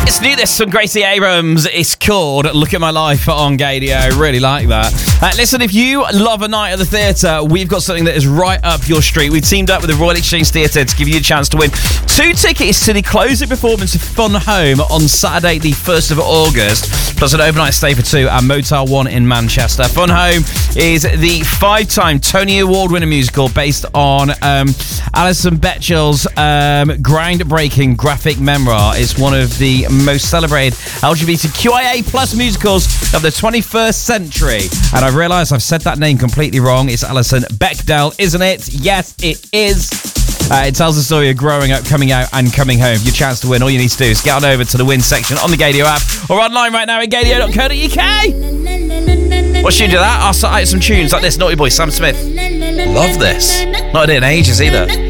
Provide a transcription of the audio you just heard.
Let's do this from Gracie Abrams. It's called Look at My Life on Gadio. Really like that. Listen, if you love a night at the theatre, we've got something that is right up your street. We've teamed up with the Royal Exchange Theatre to give you a chance to win 2 tickets to the closing performance of Fun Home on Saturday, the 1st of August, plus an overnight stay for 2 at Motel 1 in Manchester. Fun Home is the 5-time Tony Award-winning musical based on Alison Bechdel's groundbreaking graphic memoir. It's one of the most celebrated LGBTQIA plus musicals of the 21st century. And I've realised I've said that name completely wrong. It's Alison Bechdel, isn't it? Yes, it is. It tells the story of growing up, coming out, and coming home. Your chance to win. All you need to do is get on over to the win section on the Gadio app or online right now at gadio.co.uk. What should you do that? I'll start out some tunes like this. Naughty Boy, Sam Smith. Love this. Not in ages either.